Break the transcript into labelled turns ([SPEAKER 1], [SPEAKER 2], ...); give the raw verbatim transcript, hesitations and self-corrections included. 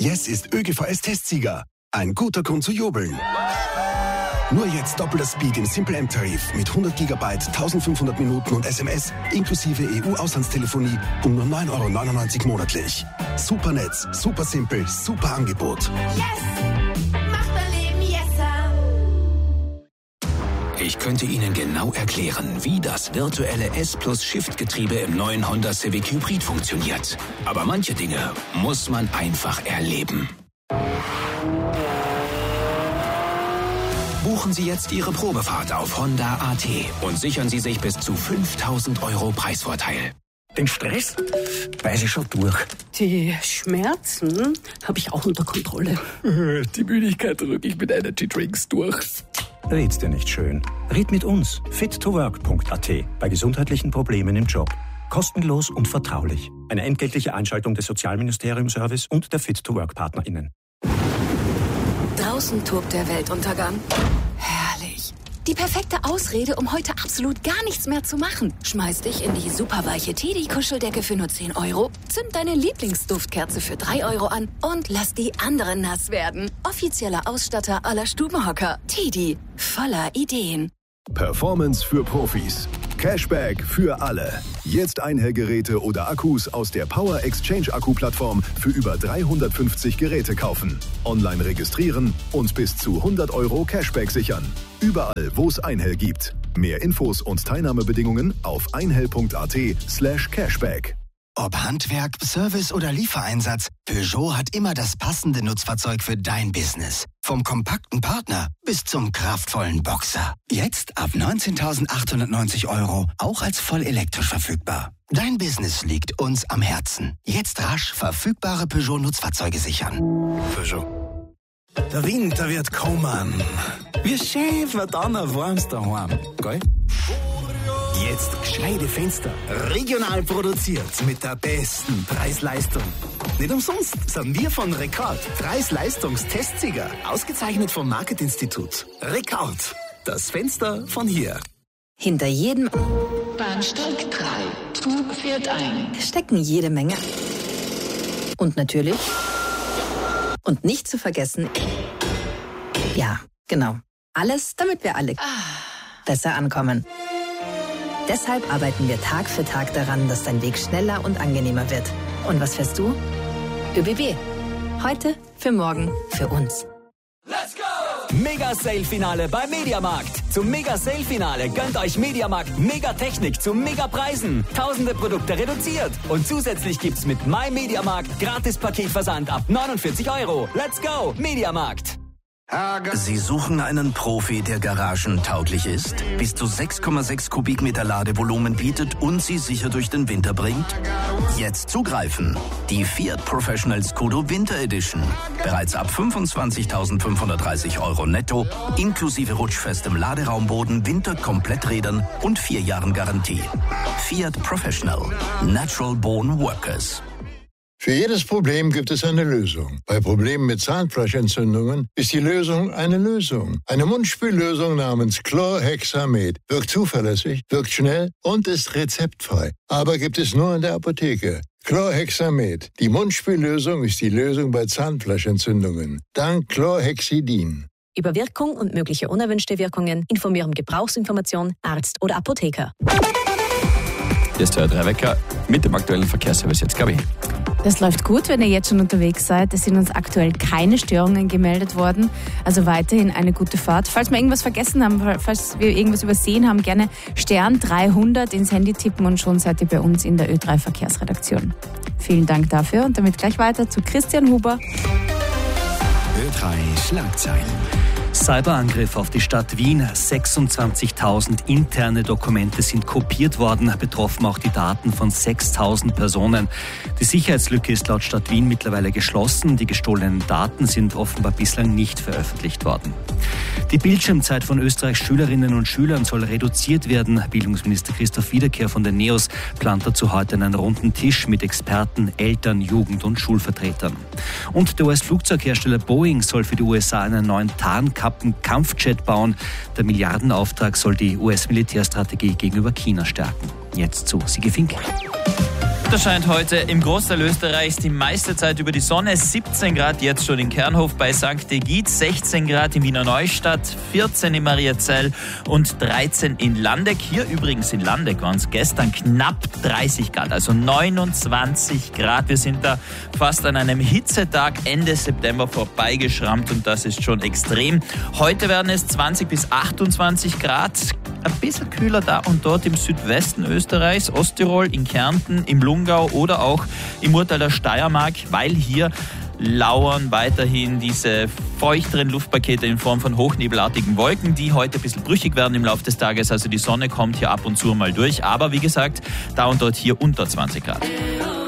[SPEAKER 1] Yes ist ÖGVS-Testsieger. Ein guter Grund zu jubeln. Nur jetzt doppelter Speed im Simple M-Tarif mit hundert Gigabyte, eintausendfünfhundert Minuten und S M S inklusive E U-Auslandstelefonie um nur neun Euro neunundneunzig monatlich. Super Netz, super simpel, super Angebot.
[SPEAKER 2] Yes! Macht mein Leben yesser!
[SPEAKER 3] Ich könnte Ihnen genau erklären, wie das virtuelle S-Plus-Shift-Getriebe im neuen Honda Civic Hybrid funktioniert. Aber manche Dinge muss man einfach erleben. Buchen Sie jetzt Ihre Probefahrt auf Honda punkt a t und sichern Sie sich bis zu fünftausend Euro Preisvorteil.
[SPEAKER 4] Den Stress weiß ich schon durch.
[SPEAKER 5] Die Schmerzen habe ich auch unter Kontrolle.
[SPEAKER 4] Die Müdigkeit drücke ich mit Energy Drinks durch. Red's dir nicht schön. Red mit uns. fit to work punkt a t. Bei gesundheitlichen Problemen im Job. Kostenlos und vertraulich. Eine entgeltliche Einschaltung des Sozialministerium-Service und der Fit to Work PartnerInnen.
[SPEAKER 6] Draußen tobt der Weltuntergang. Herrlich. Die perfekte Ausrede, um heute absolut gar nichts mehr zu machen. Schmeiß dich in die superweiche Teddy-Kuscheldecke für nur zehn Euro, zünd deine Lieblingsduftkerze für drei Euro an und lass die anderen nass werden. Offizieller Ausstatter aller Stubenhocker. Teddy. Voller Ideen.
[SPEAKER 7] Performance für Profis. Cashback für alle. Jetzt Einhellgeräte oder Akkus aus der Power Exchange Akku-Plattform für über dreihundertfünfzig Geräte kaufen. Online registrieren und bis zu hundert Euro Cashback sichern. Überall, wo es Einhell gibt. Mehr Infos und Teilnahmebedingungen auf einhell punkt a t slash cashback.
[SPEAKER 8] Ob Handwerk, Service oder Liefereinsatz, Peugeot hat immer das passende Nutzfahrzeug für dein Business. Vom kompakten Partner bis zum kraftvollen Boxer. Jetzt ab neunzehntausendachthundertneunzig Euro, auch als voll elektrisch verfügbar. Dein Business liegt uns am Herzen. Jetzt rasch verfügbare Peugeot-Nutzfahrzeuge sichern.
[SPEAKER 9] Peugeot. Der Winter wird kommen. Wie schön wird dann ein warmes daheim, gell? Jetzt gescheite Fenster. Regional produziert mit der besten Preis-Leistung. Nicht umsonst sind wir von Rekord Preis-Leistungs-Testsieger. Ausgezeichnet vom Marketinstitut. Rekord. Das Fenster von hier.
[SPEAKER 6] Hinter jedem
[SPEAKER 10] Bahnsteig drei. Zug fährt ein.
[SPEAKER 6] stecken jede Menge. Und natürlich. Und nicht zu vergessen. Ja, genau. Alles, damit wir alle besser ankommen. Deshalb arbeiten wir Tag für Tag daran, dass dein Weg schneller und angenehmer wird. Und was fährst du? ÖBB. Heute, für morgen, für uns.
[SPEAKER 11] Let's go! Mega-Sale-Finale bei Mediamarkt. Zum Mega-Sale-Finale gönnt euch Mediamarkt Megatechnik zu Megapreisen. Tausende Produkte reduziert. Und zusätzlich gibt's mit MyMediamarkt Gratis-Paketversand ab neunundvierzig Euro. Let's go, Mediamarkt!
[SPEAKER 3] Sie suchen einen Profi, der garagentauglich ist, bis zu sechs Komma sechs Kubikmeter Ladevolumen bietet und Sie sicher durch den Winter bringt? Jetzt zugreifen! Die Fiat Professional Scudo Winter Edition. Bereits ab fünfundzwanzigtausendfünfhundertdreißig Euro netto, inklusive rutschfestem Laderaumboden, Winterkompletträdern und vier Jahren Garantie. Fiat Professional. Natural Born Workers.
[SPEAKER 12] Für jedes Problem gibt es eine Lösung. Bei Problemen mit Zahnfleischentzündungen ist die Lösung eine Lösung. Eine Mundspüllösung namens Chlorhexamed wirkt zuverlässig, wirkt schnell und ist rezeptfrei. Aber gibt es nur in der Apotheke. Chlorhexamed. Die Mundspüllösung ist die Lösung bei Zahnfleischentzündungen. Dank Chlorhexidin.
[SPEAKER 13] Über Wirkung und mögliche unerwünschte Wirkungen informieren Gebrauchsinformation, Arzt oder Apotheker.
[SPEAKER 14] Hier ist der Ö drei Wecker mit dem aktuellen Verkehrsservice jetzt, Gabi.
[SPEAKER 15] Das läuft gut, wenn ihr jetzt schon unterwegs seid. Es sind uns aktuell keine Störungen gemeldet worden. Also weiterhin eine gute Fahrt. Falls wir irgendwas vergessen haben, falls wir irgendwas übersehen haben, gerne Stern dreihundert ins Handy tippen und schon seid ihr bei uns in der Ö drei Verkehrsredaktion. Vielen Dank dafür und damit gleich weiter zu Christian Huber.
[SPEAKER 3] Ö drei Schlagzeilen.
[SPEAKER 16] Cyberangriff auf die Stadt Wien. sechsundzwanzigtausend interne Dokumente sind kopiert worden, betroffen auch die Daten von sechstausend Personen. Die Sicherheitslücke ist laut Stadt Wien mittlerweile geschlossen. Die gestohlenen Daten sind offenbar bislang nicht veröffentlicht worden. Die Bildschirmzeit von Österreichs Schülerinnen und Schülern soll reduziert werden. Bildungsminister Christoph Wiederkehr von den NEOS plant dazu heute einen runden Tisch mit Experten, Eltern, Jugend- und Schulvertretern. Und der U S-Flugzeughersteller Boeing soll für die U S A einen neuen Tarnkappen-Kampfjet bauen. Der Milliardenauftrag soll die U S-Militärstrategie gegenüber China stärken. Jetzt zu Sigi Fink.
[SPEAKER 17] Wetter scheint heute im Großteil Österreichs die meiste Zeit über die Sonne. siebzehn Grad jetzt schon in Kernhof bei Sankt Egid, sechzehn Grad in Wiener Neustadt, vierzehn in Mariazell und dreizehn in Landeck. Hier übrigens in Landeck waren es gestern knapp dreißig Grad, also neunundzwanzig Grad. Wir sind da fast an einem Hitzetag Ende September vorbeigeschrammt und das ist schon extrem. Heute werden es zwanzig bis achtundzwanzig Grad. Ein bisschen kühler da und dort im Südwesten Österreichs, Osttirol, in Kärnten, im Lungau oder auch im Urteil der Steiermark, weil hier lauern weiterhin diese feuchteren Luftpakete in Form von hochnebelartigen Wolken, die heute ein bisschen brüchig werden im Laufe des Tages. Also die Sonne kommt hier ab und zu mal durch, aber wie gesagt, da und dort hier unter zwanzig Grad.